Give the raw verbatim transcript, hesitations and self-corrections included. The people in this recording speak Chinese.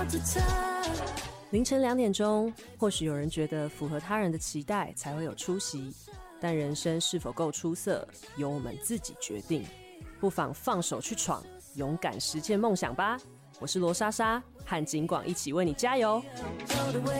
凌晨两点钟，或许有人觉得符合他人的期待才会有出息，但人生是否够出色，由我们自己决定。不妨放手去闯，勇敢实现梦想吧。我是罗莎莎，和景广一起为你加油。